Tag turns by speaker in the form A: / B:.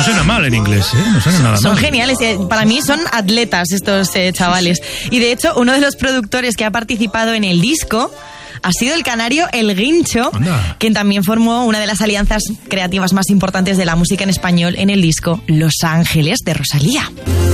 A: suena mal en inglés, ¿eh? No suena nada mal.
B: Son geniales. Para mí son atletas estos chavales. Y de hecho, uno de los productores que ha participado en el disco ha sido el canario El Guincho, quien también formó una de las alianzas creativas más importantes de la música en español en el disco Los Ángeles de Rosalía.